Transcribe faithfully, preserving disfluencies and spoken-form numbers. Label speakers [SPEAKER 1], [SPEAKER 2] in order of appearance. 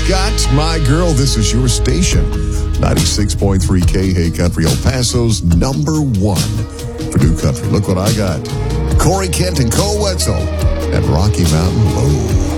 [SPEAKER 1] Scott, My Girl. This is your station. ninety-six point three K Hey Country, El Paso's number one for new country. Look what I got. Corey Kent and Cole Wetzel at Rocky Mountain Low.